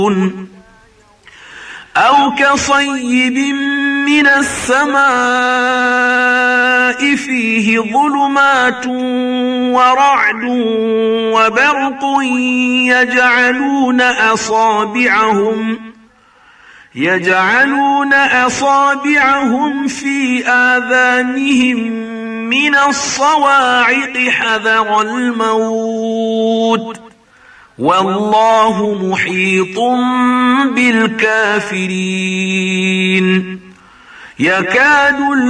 أو كصيب من السماء فيه ظلمات ورعد وبرق يجعلون أصابعهم في آذانهم من الصواعق حذر الموت والله محيط بالكافرين. يكاد